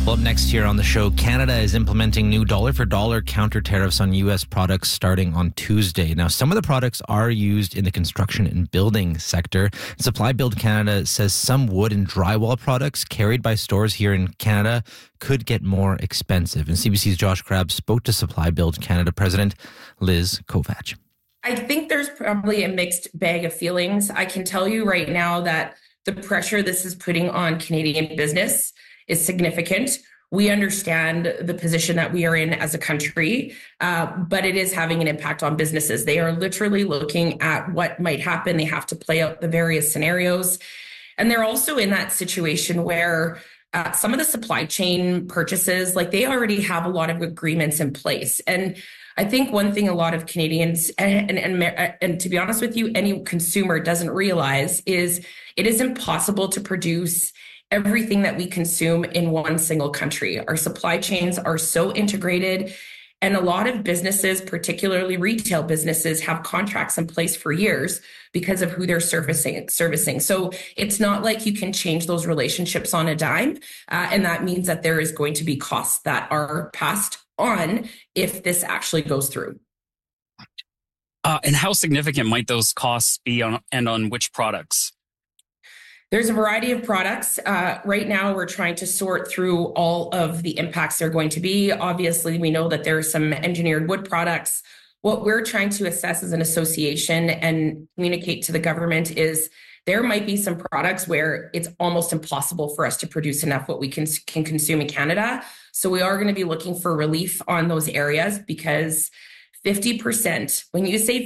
Well, up next here on the show, Canada is implementing new dollar-for-dollar counter tariffs on U.S. products starting on Tuesday. Now, some of the products are used in the construction and building sector. Supply Build Canada says some wood and drywall products carried by stores here in Canada could get more expensive. And CBC's Josh Crabb spoke to Supply Build Canada President Liz Kovach. I think there's probably a mixed bag of feelings. I can tell you right now that the pressure this is putting on Canadian business is significant. We understand the position that we are in as a country, but it is having an impact on businesses. They are literally looking at what might happen. They have to play out the various scenarios. And they're also in that situation where some of the supply chain purchases, like they already have a lot of agreements in place. And I think one thing a lot of Canadians and to be honest with you, any consumer doesn't realize is it is impossible to produce everything that we consume in one single country. Our supply chains are so integrated, and a lot of businesses, particularly retail businesses, have contracts in place for years because of who they're servicing. So it's not like you can change those relationships on a dime. And that means that there is going to be costs that are passed on if this actually goes through. And how significant might those costs be on which products? There's a variety of products. Right now, we're trying to sort through all of the impacts they're going to be. Obviously, we know that there are some engineered wood products. What we're trying to assess as an association and communicate to the government is there might be some products where it's almost impossible for us to produce enough what we can consume in Canada. So we are going to be looking for relief on those areas because 50%, when you say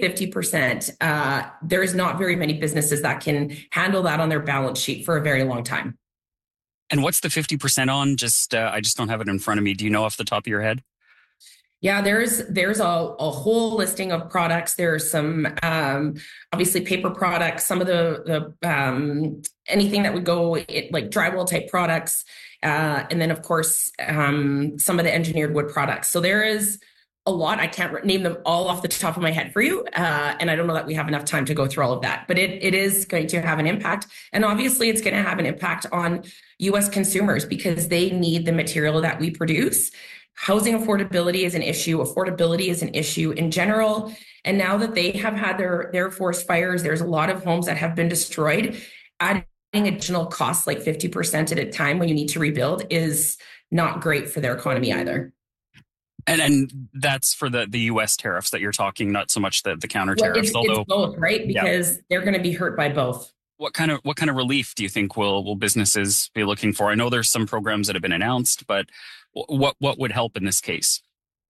50%, there's not very many businesses that can handle that on their balance sheet for a very long time. And what's the 50% on? I just don't have it in front of me. Do you know off the top of your head? Yeah, there's a whole listing of products. There's some obviously paper products, some of the anything that would go like drywall type products, and then of course some of the engineered wood products. So there is a lot. I can't name them all off the top of my head for you. And I don't know that we have enough time to go through all of that, but it is going to have an impact. And obviously it's going to have an impact on US consumers because they need the material that we produce. Housing affordability is an issue. Affordability is an issue in general. And now that they have had their forest fires, there's a lot of homes that have been destroyed. Adding additional costs like 50% at a time when you need to rebuild is not great for their economy either. And that's for the U.S. tariffs that you're talking, not so much the counter tariffs. It's both, right? Because they're going to be hurt by both. What kind of relief do you think will businesses be looking for? I know there's some programs that have been announced, but what would help in this case?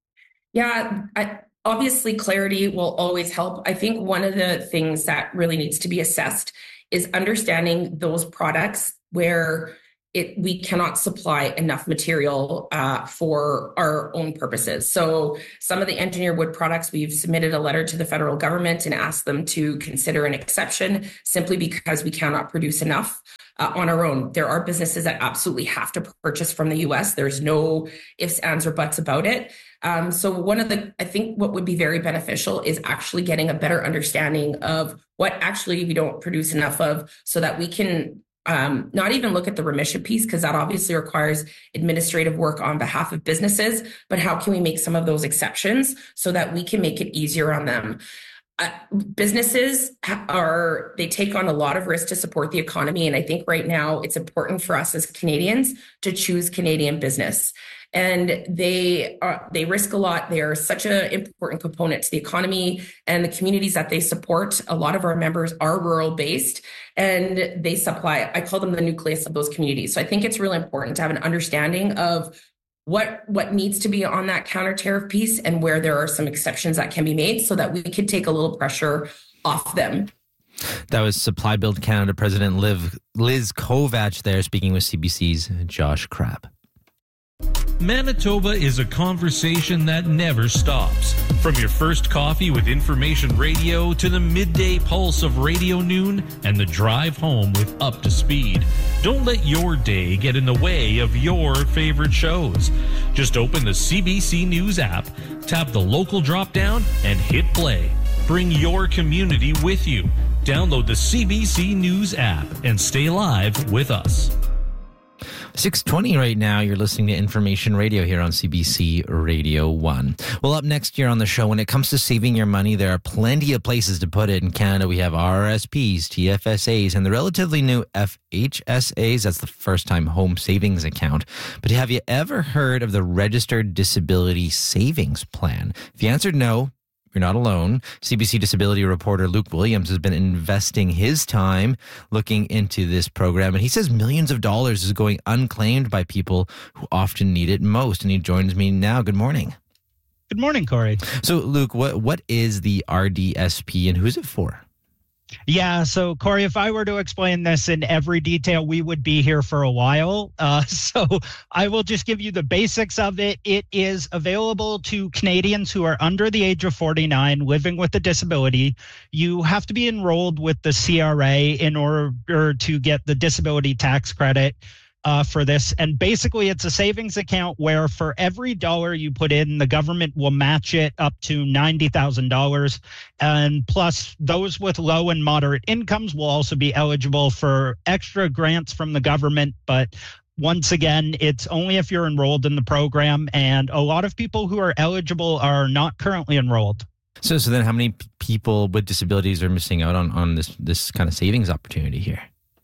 Yeah, obviously clarity will always help. I think one of the things that really needs to be assessed is understanding those products where we cannot supply enough material for our own purposes. So some of the engineered wood products, we've submitted a letter to the federal government and asked them to consider an exception simply because we cannot produce enough on our own. There are businesses that absolutely have to purchase from the US. There's no ifs, ands, or buts about it. So I think what would be very beneficial is actually getting a better understanding of what actually we don't produce enough of so that we can not even look at the remission piece, because that obviously requires administrative work on behalf of businesses, but how can we make some of those exceptions so that we can make it easier on them? Businesses they take on a lot of risk to support the economy. And I think right now it's important for us as Canadians to choose Canadian business. And they risk a lot. They are such an important component to the economy and the communities that they support. A lot of our members are rural based and they supply, I call them the nucleus of those communities. So I think it's really important to have an understanding of what needs to be on that counter tariff piece and where there are some exceptions that can be made so that we could take a little pressure off them. That was Supply Build Canada President Liz Kovach there speaking with CBC's Josh Crabb. Manitoba is a conversation that never stops. From your first coffee with information radio to the midday pulse of Radio Noon and the drive home with Up to Speed. Don't let your day get in the way of your favorite shows. Just open the CBC News app, tap the local drop-down, and hit play. Bring your community with you. Download the CBC News app and stay live with us. 6:20 right now. You're listening to Information Radio here on CBC Radio 1. Well, up next year on the show, when it comes to saving your money, there are plenty of places to put it. In Canada, we have RRSPs, TFSAs, and the relatively new FHSAs. That's the first-time home savings account. But have you ever heard of the Registered Disability Savings Plan? If you answered no, you're not alone. CBC Disability reporter Luke Williams has been investing his time looking into this program, and he says millions of dollars is going unclaimed by people who often need it most. And he joins me now. Good morning. Good morning, Corey. So, Luke, what is the RDSP and who's it for? Yeah, so Corey, if I were to explain this in every detail, we would be here for a while. So I will just give you the basics of it. It is available to Canadians who are under the age of 49 living with a disability. You have to be enrolled with the CRA in order to get the disability tax credit for this. And basically, it's a savings account where for every dollar you put in, the government will match it up to $90,000. And plus, those with low and moderate incomes will also be eligible for extra grants from the government. But once again, it's only if you're enrolled in the program. And a lot of people who are eligible are not currently enrolled. So then how many people with disabilities are missing out on this kind of savings opportunity here?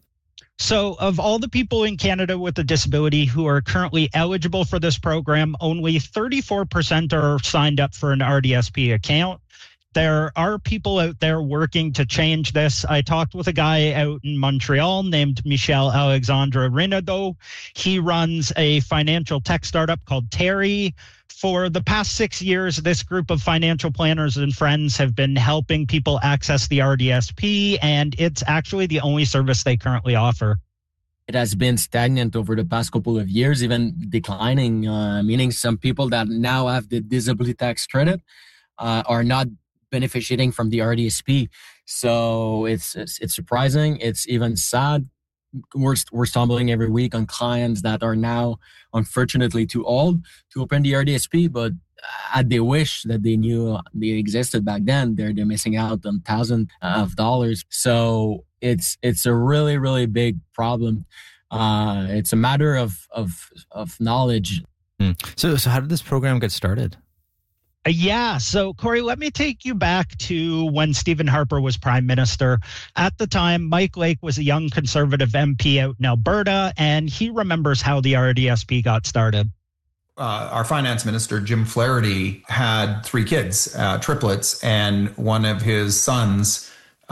So of all the people in Canada with a disability who are currently eligible for this program, only 34% are signed up for an RDSP account. There are people out there working to change this. I talked with a guy out in Montreal named Michel Alexandre Renaudot. He runs a financial tech startup called Terry. For the past 6 years, this group of financial planners and friends have been helping people access the RDSP, and it's actually the only service they currently offer. It has been stagnant over the past couple of years, even declining, meaning some people that now have the disability tax credit are not benefiting from the RDSP. So it's surprising. It's even sad. We're stumbling every week on clients that are now, unfortunately, too old to open the RDSP, but had they wish that they knew they existed back then, they're missing out on thousands of dollars. So it's a really, really big problem. It's a matter of knowledge. So how did this program get started? Yeah. So, Corey, let me take you back to when Stephen Harper was prime minister. At the time, Mike Lake was a young conservative MP out in Alberta, and he remembers how the RDSP got started. Our finance minister, Jim Flaherty, had 3 kids, triplets, and one of his sons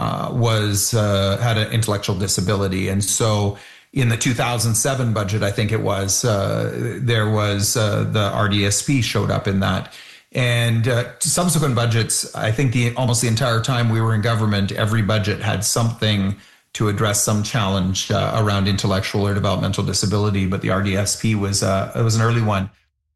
had an intellectual disability. And so in the 2007 budget, I think it was, there was the RDSP showed up in that. And subsequent budgets, I think almost the entire time we were in government, every budget had something to address some challenge around intellectual or developmental disability. But the RDSP was an early one.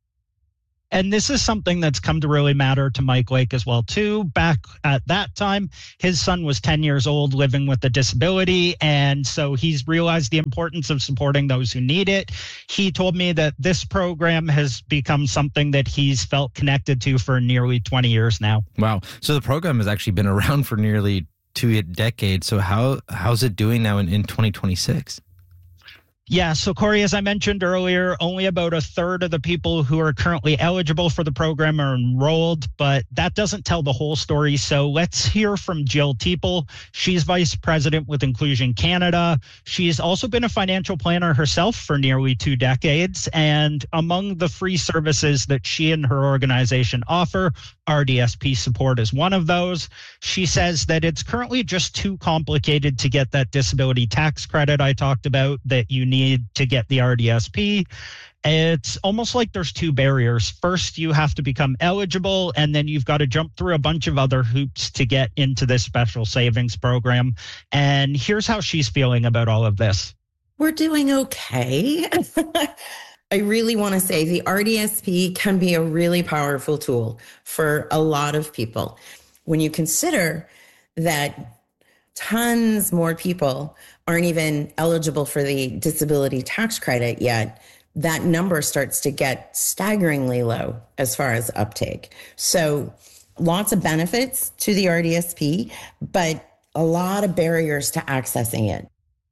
And this is something that's come to really matter to Mike Lake as well, too. Back at that time, his son was 10 years old living with a disability. And so he's realized the importance of supporting those who need it. He told me that this program has become something that he's felt connected to for nearly 20 years now. Wow. So the program has actually been around for nearly 2 decades. So how's it doing now in 2026? Yeah, so Corey, as I mentioned earlier, only about a third of the people who are currently eligible for the program are enrolled, but that doesn't tell the whole story. So let's hear from Jill Teeple. She's vice president with Inclusion Canada. She's also been a financial planner herself for nearly 2 decades. And among the free services that she and her organization offer, RDSP support is one of those. She says that it's currently just too complicated to get that disability tax credit I talked about that you need to get the RDSP. It's almost like there's 2 barriers. First, you have to become eligible, and then you've got to jump through a bunch of other hoops to get into this special savings program. And here's how she's feeling about all of this. We're doing okay. I really want to say the RDSP can be a really powerful tool for a lot of people. When you consider that tons more people aren't even eligible for the disability tax credit yet, that number starts to get staggeringly low as far as uptake. So lots of benefits to the RDSP, but a lot of barriers to accessing it.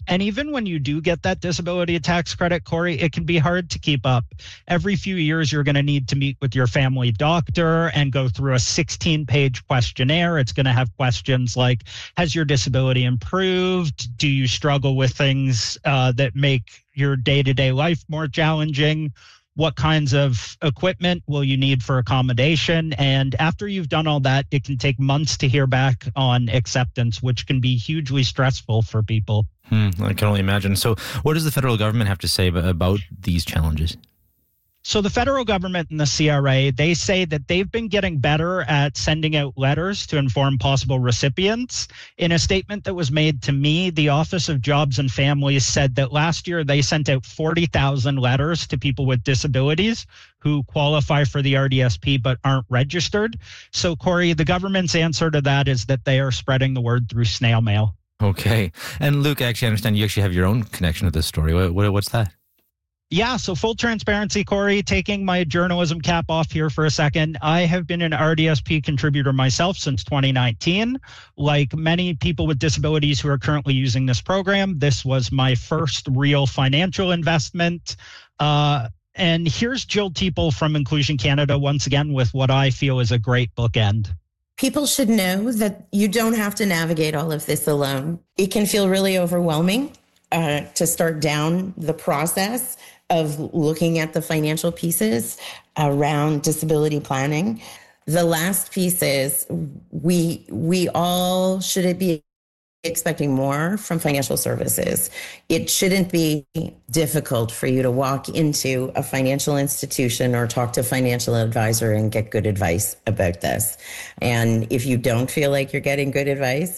And even when you do get that disability tax credit, Corey, it can be hard to keep up. Every few years, you're going to need to meet with your family doctor and go through a 16-page questionnaire. It's going to have questions like, has your disability improved? Do you struggle with things that make your day-to-day life more challenging? What kinds of equipment will you need for accommodation? And after you've done all that, it can take months to hear back on acceptance, which can be hugely stressful for people. I can only imagine. So what does the federal government have to say about these challenges? So the federal government and the CRA, they say that they've been getting better at sending out letters to inform possible recipients. In a statement that was made to me, the Office of Jobs and Families said that last year they sent out 40,000 letters to people with disabilities who qualify for the RDSP but aren't registered. So, Corey, the government's answer to that is that they are spreading the word through snail mail. Okay. And Luke, actually, I understand you actually have your own connection to this story. What's that? Yeah, so full transparency, Corey, taking my journalism cap off here for a second. I have been an RDSP contributor myself since 2019. Like many people with disabilities who are currently using this program, this was my first real financial investment. And here's Jill Teeple from Inclusion Canada once again with what I feel is a great bookend. People should know that you don't have to navigate all of this alone. It can feel really overwhelming to start down the process of looking at the financial pieces around disability planning. The last piece is we all should be expecting more from financial services. It shouldn't be difficult for you to walk into a financial institution or talk to a financial advisor and get good advice about this. And if you don't feel like you're getting good advice,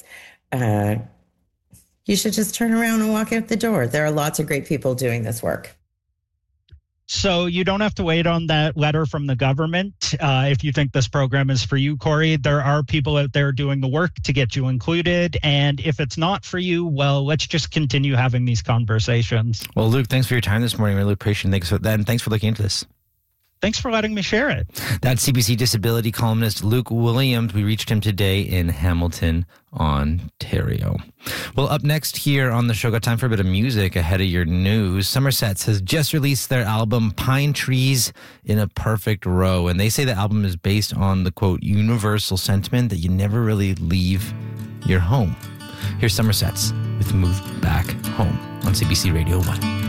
you should just turn around and walk out the door. There are lots of great people doing this work. So you don't have to wait on that letter from the government. If you think this program is for you, Corey, there are people out there doing the work to get you included. And if it's not for you, well, let's just continue having these conversations. Well, Luke, thanks for your time this morning. Really appreciate it. Thanks for that. And thanks for looking into this. Thanks for letting me share it. That's CBC disability columnist Luke Williams. We reached him today in Hamilton, Ontario. Well, up next here on the show, got time for a bit of music ahead of your news. Somersets has just released their album Pine Trees in a Perfect Row. And they say the album is based on the, quote, universal sentiment that you never really leave your home. Here's Somersets with Move Back Home on CBC Radio 1.